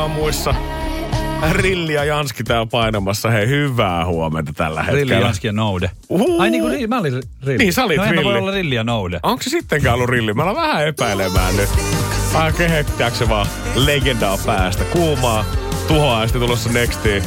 aamuissa. Rilli ja Janski täällä painamassa. Hei, hyvää huomenta tällä hetkellä. Rilli, Janski ja Noude. Ai niin kuin mä olin Rilli. Niin, sä olit Rilli. No voi olla Rilli ja Noude. Onko se sittenkään ollut Rilli? Mä alan vähän epäilemään nyt. Kehettääkö se vaan legendaa päästä? Kuumaa, tuhoaa ja sitten tulossa nextiin.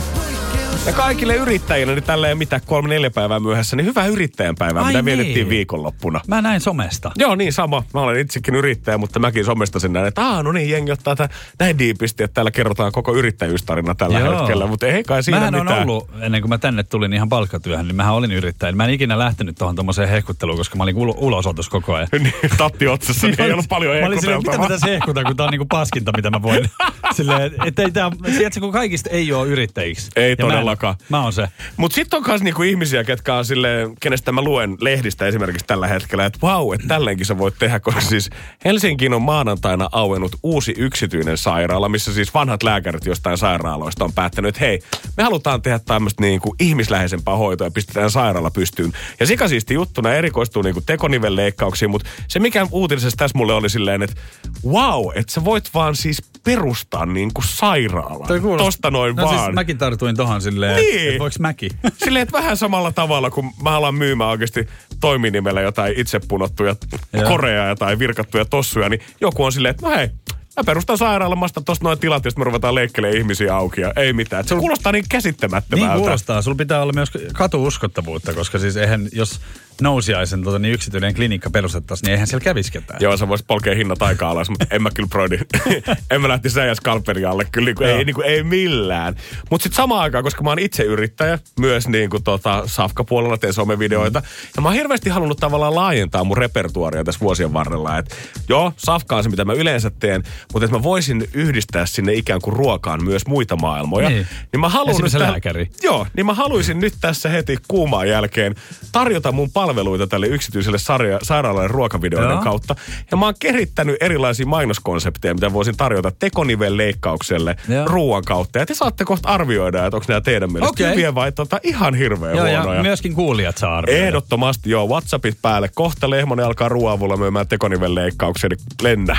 Ja kaikille yrittäjille, niin tälleen mitä 3-4 päivää myöhässä, niin hyvää yrittäjän päivää, mitä vietettiin viikonloppuna. Mä näin somesta. Joo, niin sama. Mä olen itsekin yrittäjä, mutta mäkin somestasin näin, että no niin, jengi ottaa näin diipisti, että täällä kerrotaan koko yrittäjyystarina tällä hetkellä, mutta ei kai siinä mitään. Mähän on ollut, ennen kuin mä tänne tulin ihan palkkatyöhön, niin mähän olin yrittäjä. Mä en ikinä lähtenyt tuohon tommoseen hehkutteluun, koska mä olin ulosotossa koko ajan. Niin, tatti otsassa, niin ei ollut paljon hehkuteltavaa. Mä olin silleen, mitä mä tässä hehkutan, kun tää on niinku paskinta, mitä mä voin. Silleen, että ei tää, tiedätkö, kun kaikista ei ole yrittäjiksi. Ei todellakaan. Mä oon se. Mutta sitten on myös niinku ihmisiä, ketkä on silleen, kenestä mä luen lehdistä esimerkiksi tällä hetkellä, että vau, että tälleenkin sä voit tehdä, koska siis Helsinkiin on maanantaina auennut uusi yksityinen sairaala, missä siis vanhat lääkärit jostain sairaaloista on päättänyt, että hei, me halutaan tehdä tämmöistä niinku ihmisläheisempää hoitoa ja pistetään sairaala pystyyn. Ja sikasiisti juttuna erikoistuu niinku tekonivelleikkauksiin, mutta se mikä uutisessa tässä mulle oli silleen, että vau, että sä voit vaan siis perustaa niinku sairaalan. Tosta noin vaan. Siis mäkin tartuin tohon silleen, niin. että voiko mäkin? Silleen, että vähän samalla tavalla, kun mä alan myymään oikeasti toiminimellä jotain itsepunottuja koreaa tai virkattuja tossuja, niin joku on silleen, että no hei, mä perustan sairaalamasta tosta noin tilat, ja sitten me ruvetaan leikkelemään ihmisiä auki ja ei mitään. Se kuulostaa niin käsittämättömältä. Niin kuulostaa. Sulla pitää olla myös katu-uskottavuutta, koska siis eihän, jos Nousiaisen niin yksityinen klinikka perustettaisiin, niin eihän siellä kävisi ketään. Joo, sä vois polkea hinnat aika alas, mutta en mä kyllä en mä lähtisi sen ja skalperi alle. Kyllä ei millään. Mutta sitten samaan aikaan, koska mä oon itse yrittäjä, myös Safka-puolella teen somevideoita. Ja mä oon hirveästi halunnut tavallaan laajentaa mun repertuaria tässä vuosien varrella. Et joo, Safka on se, mitä mä yleensä teen, mutta että mä voisin yhdistää sinne ikään kuin ruokaan myös muita maailmoja. Niin mä haluan nyt lääkäri. Joo, niin mä haluaisin nyt tässä heti kuumaan jälkeen tarjota mun palveluita tälle yksityiselle sairaalalle ruokavideoiden kautta. Ja mä oon kehittänyt erilaisia mainoskonsepteja, mitä voisin tarjota tekonivelleikkaukselle ruoan kautta. Ja te saatte kohta arvioida, että onko nämä teidän mielestä hyviä vai ihan hirveän huonoja. Ja myöskin kuulijat saa arvioida. Ehdottomasti, joo. WhatsAppit päälle. Kohta Lehmonen alkaa ruoavulla myymään tekonivelleikkauksia, niin lennä.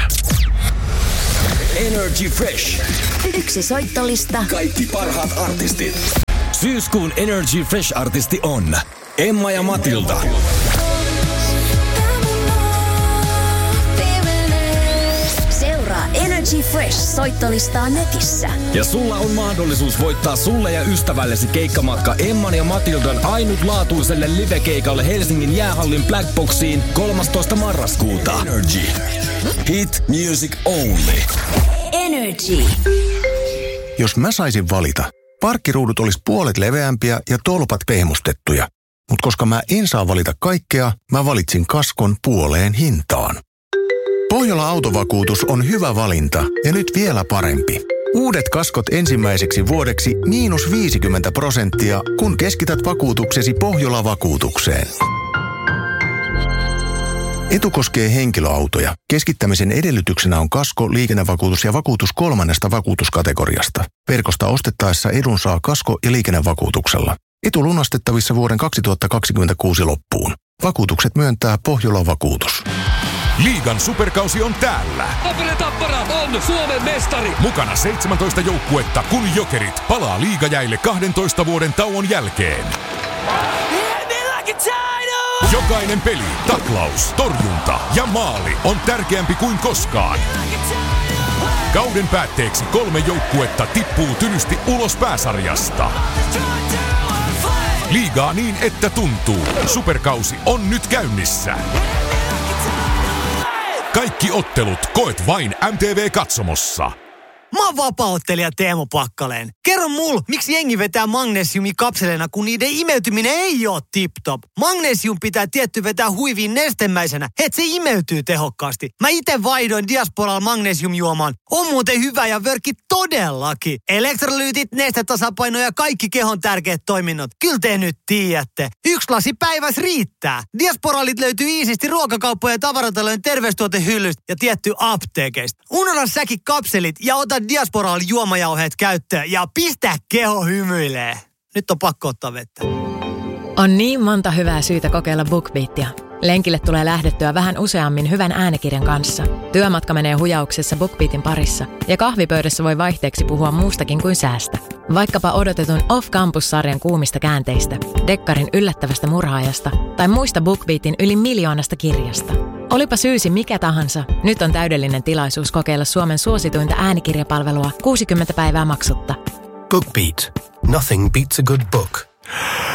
Energy Fresh. Yksi soittolista. Kaikki parhaat artistit. Syyskuun Energy Fresh-artisti on Emma ja Matilda. Seuraa Energy Fresh soittolistaa netissä. Ja sulla on mahdollisuus voittaa sulle ja ystävällesi keikkamatka Emman ja Matildan ainutlaatuiselle livekeikalle Helsingin jäähallin Blackboxiin 13. marraskuuta. Energy. Hit music only. Energy. Jos mä saisin valita, parkkiruudut olisi puolet leveämpiä ja tolpat pehmustettuja. Mutta koska mä en saa valita kaikkea, mä valitsin kaskon puoleen hintaan. Pohjola Autovakuutus on hyvä valinta ja nyt vielä parempi. Uudet kaskot ensimmäiseksi vuodeksi -50%, kun keskität vakuutuksesi Pohjola-vakuutukseen. Etu koskee henkilöautoja. Keskittämisen edellytyksenä on kasko, liikennevakuutus ja vakuutus 3. vakuutuskategoriasta. Verkosta ostettaessa edun saa kasko- ja liikennevakuutuksella. Etu lunastettavissa vuoden 2026 loppuun. Vakuutukset myöntää Pohjola-vakuutus. Liigan superkausi on täällä. Tappara on Suomen mestari. Mukana 17 joukkuetta, kun Jokerit palaa liigajäille 12 vuoden tauon jälkeen. Jokainen peli, taklaus, torjunta ja maali on tärkeämpi kuin koskaan. Kauden päätteeksi 3 joukkuetta tippuu tylysti ulos pääsarjasta. Liigaa niin, että tuntuu. Superkausi on nyt käynnissä. Kaikki ottelut koet vain MTV-katsomossa. Mä oon vapaa-ottelija Teemu Pakkaleen. Kerro mulle, miksi jengi vetää magnesiumikapseleina, kun niiden imeytyminen ei oo tip-top. Magnesium pitää tietty vetää huiviin nestemäisenä, et se imeytyy tehokkaasti. Mä ite vaihdoin Diasporalla magnesiumjuomaan. On muuten hyvä ja vörkki todellakin. Elektrolyytit, nestetasapaino ja kaikki kehon tärkeät toiminnot. Kyllä te nyt tiedätte. 1 lasi päivässä riittää. Diasporalit löytyy iisisti ruokakauppojen ja tavaratalojen terveystuotehyllystä ja tietty apteekeista. Unohda säkin kapselit ja ota Diasporalla juomajauheet käyttöön ja pistä keho hymyilee. Nyt on pakko ottaa vettä. On niin monta hyvää syytä kokeilla BookBeatia. Lenkille tulee lähdettyä vähän useammin hyvän äänikirjan kanssa. Työmatka menee hujauksessa BookBeatin parissa ja kahvipöydässä voi vaihteeksi puhua muustakin kuin säästä. Vaikkapa odotetun Off-Campus-sarjan kuumista käänteistä, Dekkarin yllättävästä murhaajasta tai muista BookBeatin yli 1 miljoonasta kirjasta. Olipa syysi mikä tahansa, nyt on täydellinen tilaisuus kokeilla Suomen suosituinta äänikirjapalvelua 60 päivää maksutta. BookBeat. Nothing beats a good book.